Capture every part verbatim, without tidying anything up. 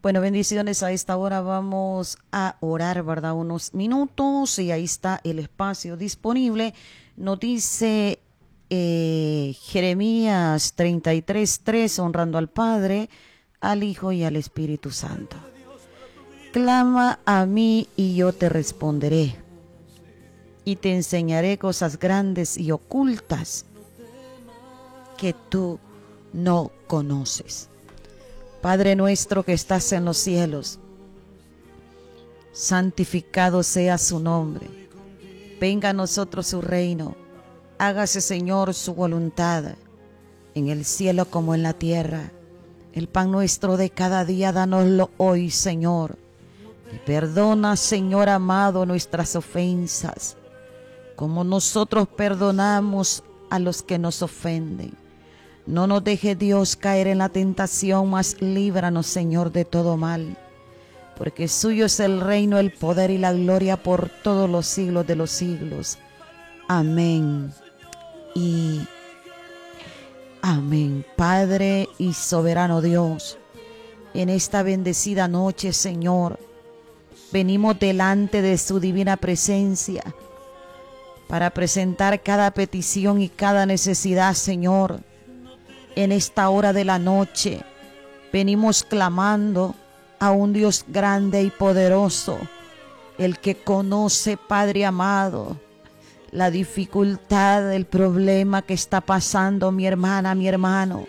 Bueno, bendiciones. A esta hora vamos a orar, ¿verdad? Unos minutos y ahí está el espacio disponible. Nos dice eh, Jeremías treinta y tres, tres, honrando al Padre, al Hijo y al Espíritu Santo. Clama a mí y yo te responderé y te enseñaré cosas grandes y ocultas que tú no conoces. Padre nuestro que estás en los cielos, santificado sea su nombre. Venga a nosotros su reino. Hágase, Señor, su voluntad, en el cielo como en la tierra. El pan nuestro de cada día, dánoslo hoy, Señor. Y perdona, Señor amado, nuestras ofensas, como nosotros perdonamos a los que nos ofenden. No nos deje, Dios, caer en la tentación, mas líbranos, Señor, de todo mal. Porque suyo es el reino, el poder y la gloria por todos los siglos de los siglos. Amén y amén. Padre y soberano Dios, en esta bendecida noche, Señor, venimos delante de su divina presencia para presentar cada petición y cada necesidad, Señor. En esta hora de la noche venimos clamando a un Dios grande y poderoso, el que conoce, Padre amado, la dificultad, el problema que está pasando mi hermana, mi hermano.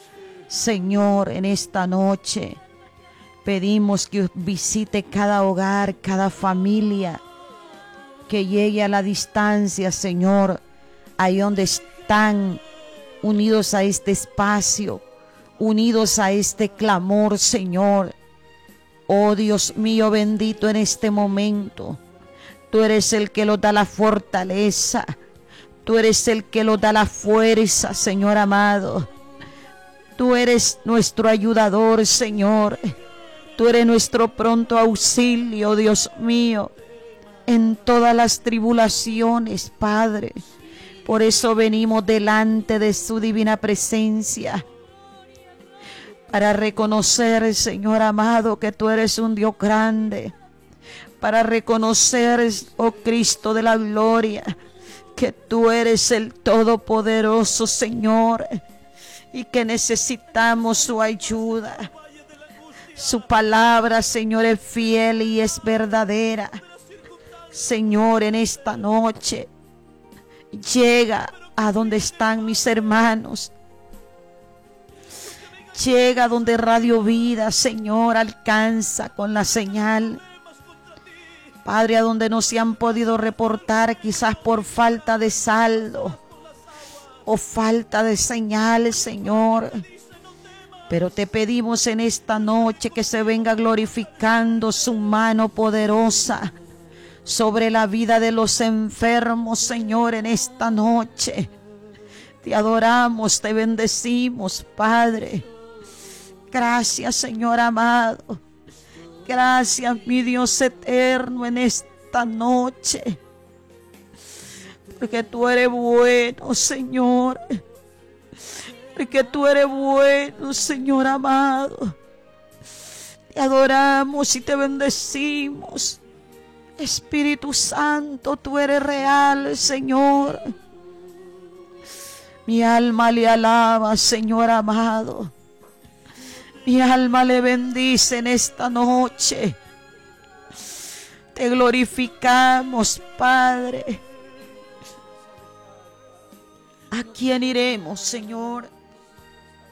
Señor, en esta noche pedimos que visite cada hogar, cada familia, que llegue a la distancia, Señor, ahí donde están unidos a este espacio, unidos a este clamor, Señor. Oh Dios mío bendito, en este momento, tú eres el que nos da la fortaleza, tú eres el que nos da la fuerza, Señor amado. Tú eres nuestro ayudador, Señor. Tú eres nuestro pronto auxilio, Dios mío, en todas las tribulaciones, Padre. Por eso venimos delante de su divina presencia, para reconocer, Señor amado, que tú eres un Dios grande, para reconocer, oh Cristo de la gloria, que tú eres el Todopoderoso, Señor, y que necesitamos su ayuda. Su palabra, Señor, es fiel y es verdadera. Señor, en esta noche, llega a donde están mis hermanos. Llega donde Radio Vida, Señor, alcanza con la señal. Padre, a donde no se han podido reportar, quizás por falta de saldo o falta de señal, Señor. Pero te pedimos en esta noche que se venga glorificando su mano poderosa sobre la vida de los enfermos, Señor, en esta noche. Te adoramos, te bendecimos, Padre. Gracias, Señor amado. Gracias, mi Dios eterno, en esta noche. Porque tú eres bueno, Señor. Porque tú eres bueno, Señor amado. Te adoramos y te bendecimos. Espíritu Santo, tú eres real, Señor. Mi alma le alaba, Señor amado. Mi alma le bendice en esta noche. Te glorificamos, Padre. ¿A quién iremos, Señor?